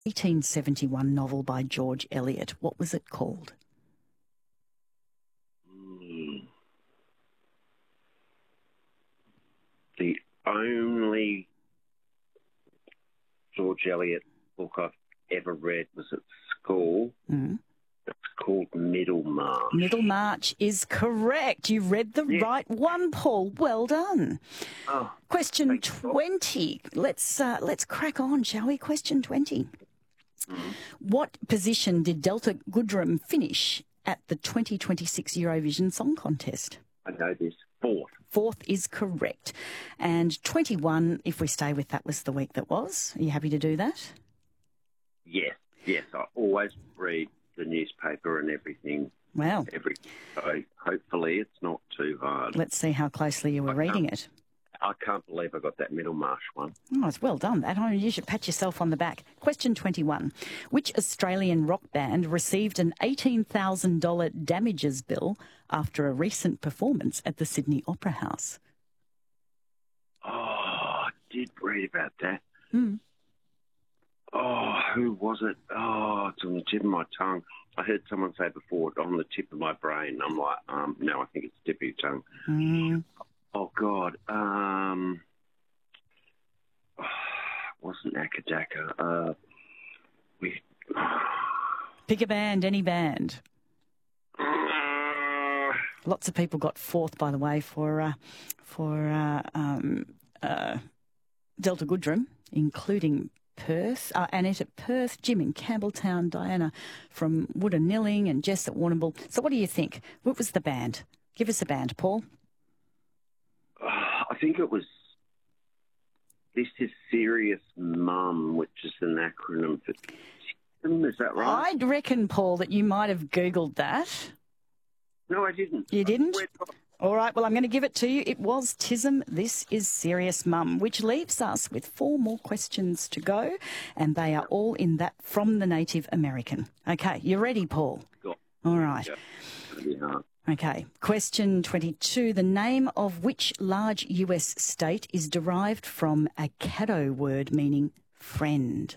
1871 novel by George Eliot. What was it called? The only George Eliot book I've ever read was at school. It's called Middlemarch. Middlemarch is correct. You read the right one, Paul. Well done. Oh, Question 20. Let's crack on, shall we? Question 20. What position did Delta Goodrem finish at the 2026 Eurovision Song Contest? I know this. Fourth. Fourth is correct. And 21, if we stay with that, was the week that was. Are you happy to do that? Yes. I always read the newspaper and everything. Well. So hopefully it's not too hard. Let's see how closely you were reading it. I can't believe I got that Middlemarch one. Oh, it's well done. You should pat yourself on the back. Question 21. Which Australian rock band received an $18,000 damages bill after a recent performance at the Sydney Opera House? Oh, I did read about that. Mm. Oh, who was it? Oh, it's on the tip of my tongue. I heard someone say before, on the tip of my brain. I'm like, no, I think it's tip of your tongue. Mm. Oh, God. Wasn't Akadaka. Pick a band, any band. Lots of people got fourth, by the way, for Delta Goodrem, including Perth, Annette at Perth, Jim in Campbelltown, Diana from Woodanilling and Jess at Warrnambool. So what do you think? What was the band? Give us a band, Paul. I think it was This Is Serious Mum, which is an acronym for TISM, is that right? I'd reckon, Paul, that you might have Googled that. No, I didn't. You didn't? All right, well, I'm going to give it to you. It was TISM, This Is Serious Mum, which leaves us with 4 more questions to go, and they are all in that from the Native American. Okay, you ready, Paul? Go. All right. Yeah. Okay, question 22. The name of which large US state is derived from a Caddo word meaning friend?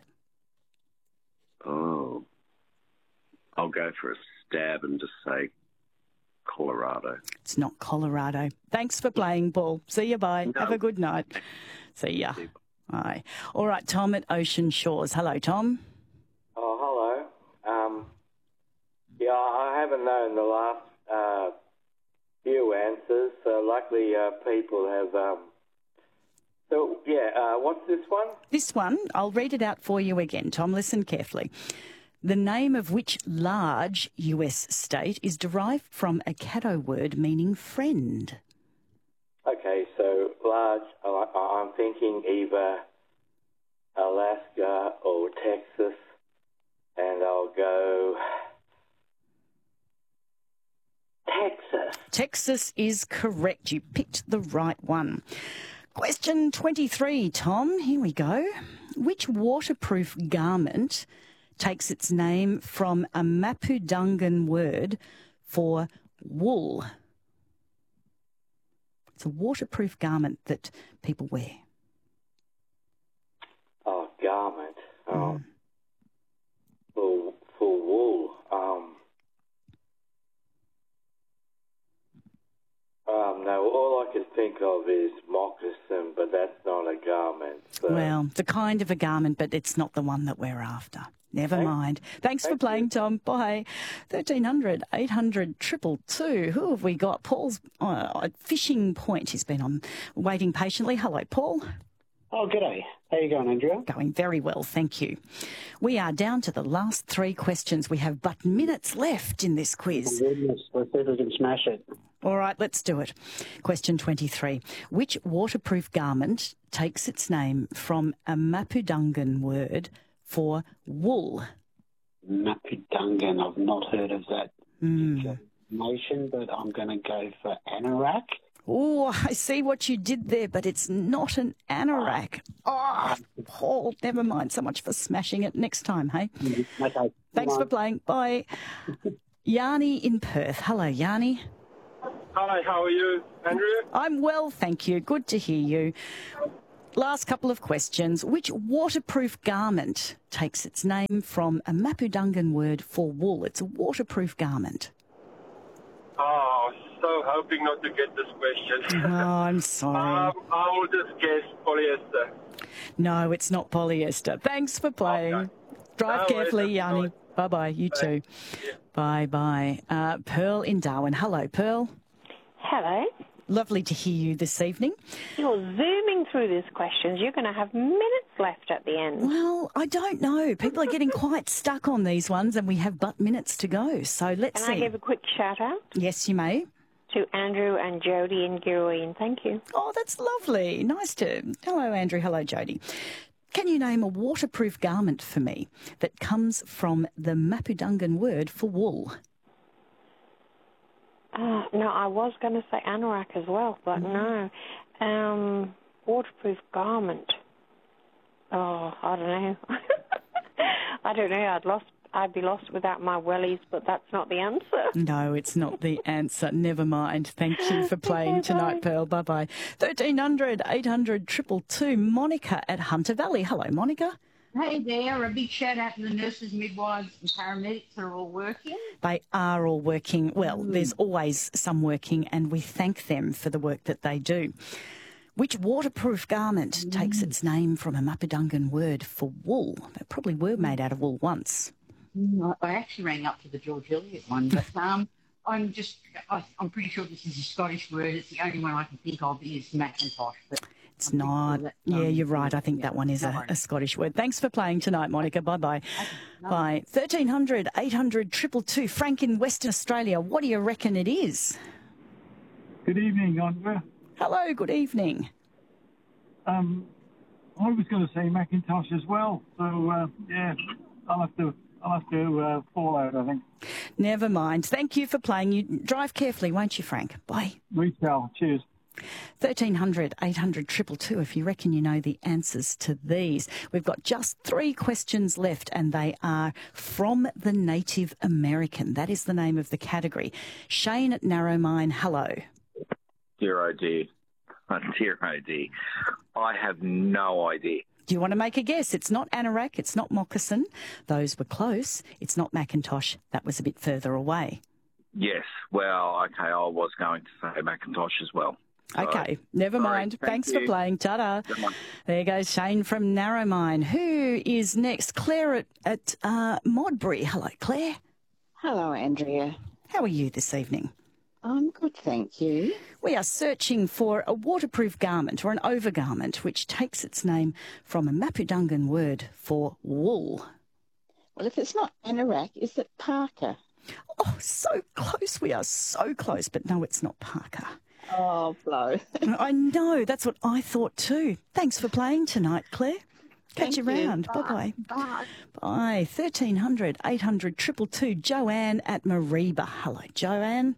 Oh. I'll go for a stab and just say Colorado. It's not Colorado. Thanks for playing, Paul. See you, bye. No. Have a good night. See ya. Bye. All right, Tom at Ocean Shores. Hello, Tom. Oh, hello. Yeah, I haven't known the last few answers, so luckily people have... what's this one? This one, I'll read it out for you again, Tom. Listen carefully. The name of which large US state is derived from a Caddo word meaning friend? Okay, so large, I'm thinking either Alaska or Texas, and I'll go Texas. Texas is correct. You picked the right one. Question 23, Tom. Here we go. Which waterproof garment takes its name from a Mapudungun word for wool? It's a waterproof garment that people wear. Oh, garment. Oh, for wool. No, all I can think of is moccasin, but that's not a garment. So. Well, the kind of a garment, but it's not the one that we're after. Never mind. Thanks for playing, Tom. Bye. 1300 800 222. Who have we got? Paul's fishing point. He's been on waiting patiently. Hello, Paul. Oh, g'day. How you going, Andrea? Going very well, thank you. We are down to the last 3 questions. We have but minutes left in this quiz. Oh, goodness. Let's see if we can smash it. All right, let's do it. Question 23. Which waterproof garment takes its name from a Mapudungun word for wool? Mapudungun. I've not heard of that nation, but I'm going to go for anorak. Oh, I see what you did there, but it's not an anorak. Oh, Paul, never mind so much for smashing it. Next time, hey? Okay. Thanks for playing. Bye. Yanni in Perth. Hello, Yanni. Hi, how are you, Andrea? I'm well, thank you. Good to hear you. Last couple of questions. Which waterproof garment takes its name from a Mapudungun word for wool? It's a waterproof garment. Oh, so hoping not to get this question. Oh, I'm sorry. I will just guess polyester. No, it's not polyester. Thanks for playing. Okay. Drive No carefully, worries, Yanni. Bye-bye. You too. Yeah. Bye-bye. Pearl in Darwin. Hello, Pearl. Hello. Lovely to hear you this evening. You're zooming through these questions. You're going to have minutes left at the end. Well, I don't know. People are getting quite stuck on these ones and we have but minutes to go. So let's Can see. I give a quick shout out Yes, you may. to Andrew and Jody in Girraween? Thank you. Oh, that's lovely. Nice to... Hello, Andrew. Hello, Jody. Can you name a waterproof garment for me that comes from the Mapudungun word for wool? No, I was going to say anorak as well, but no. Waterproof garment. Oh, I don't know. I don't know. I'd be lost without my wellies, but that's not the answer. No, it's not the answer. Never mind. Thank you for playing tonight, Pearl. Bye-bye. 1300 800 222. Monica at Hunter Valley. Hello, Monica. Hey there, a big shout out to the nurses, midwives and paramedics that are all working. They are all working. Well, there's always some working and we thank them for the work that they do. Which waterproof garment takes its name from a Mapudungun word for wool? They probably were made out of wool once. I actually rang up to the George Eliot one, but I'm pretty sure this is a Scottish word. It's the only one I can think of is Macintosh. But It's not. Yeah, you're right. I think that one is a Scottish word. Thanks for playing tonight, Monica. Bye-bye. Bye. 1300 800 222. Frank in Western Australia. What do you reckon it is? Good evening, Andrea. Hello, good evening. I was going to say Macintosh as well, so yeah, I'll have to fall out, I think. Never mind. Thank you for playing. You drive carefully, won't you, Frank? Bye. We shall. Cheers. 1300 800 222 if you reckon you know the answers to these. We've got just 3 questions left and they are from the Native American. That is the name of the category. Shane at Narromine, hello. Dear OD. Dear OD. I have no idea. Do you want to make a guess? It's not anorak, it's not moccasin. Those were close. It's not Macintosh. That was a bit further away. Yes. Well, okay, I was going to say Macintosh as well. Okay, never mind. Thanks for playing. Ta-da. There goes Shane from Narromine. Who is next? Claire at Modbury. Hello, Claire. Hello, Andrea. How are you this evening? I'm good, thank you. We are searching for a waterproof garment or an overgarment which takes its name from a Mapudungun word for wool. Well, if it's not anorak, is it parka? Oh, so close. We are so close. But no, it's not parka. Oh, blow. I know. That's what I thought too. Thanks for playing tonight, Claire. Catch you round. Bye-bye. Bye. Bye. 1300 800 222. Joanne at Mariba. Hello, Joanne.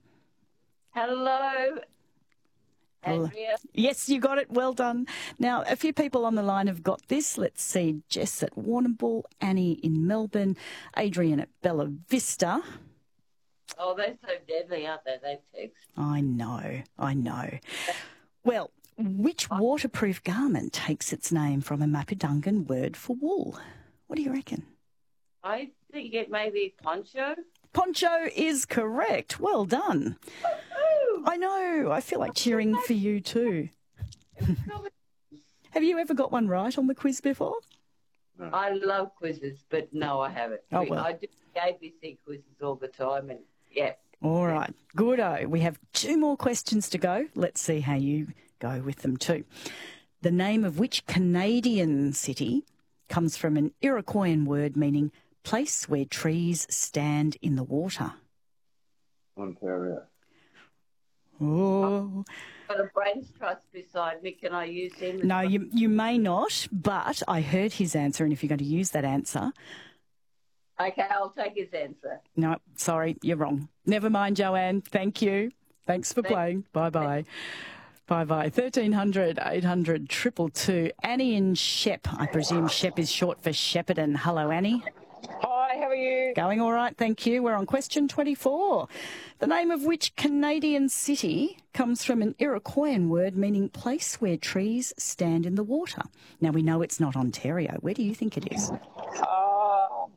Hello, Andrea. Yes, you got it. Well done. Now, a few people on the line have got this. Let's see. Jess at Warrnambool, Annie in Melbourne, Adrian at Bella Vista. Oh, they're so deadly, aren't they? They text. I know. Well, which waterproof garment takes its name from a Mapudungun word for wool? What do you reckon? I think it may be poncho. Poncho is correct. Well done. I know. I feel like cheering for you too. Have you ever got one right on the quiz before? I love quizzes, but no, I haven't. Oh, well. I do ABC quizzes all the time, and yeah. All right. Good-o. We have 2 more questions to go. Let's see how you go with them too. The name of which Canadian city comes from an Iroquoian word meaning place where trees stand in the water? Ontario. Oh. Got a brains trust beside me. Can I use him? No, you may not, but I heard his answer, and if you're going to use that answer... Okay, I'll take his answer. No, sorry, you're wrong. Never mind, Joanne. Thank you. Thanks for playing. Bye-bye. Bye-bye. 1300 800 222. Annie in Shep. I presume Shep is short for Shepparton. Hello, Annie. Hi, how are you? Going all right, thank you. We're on question 24. The name of which Canadian city comes from an Iroquoian word meaning place where trees stand in the water? Now, we know it's not Ontario. Where do you think it is?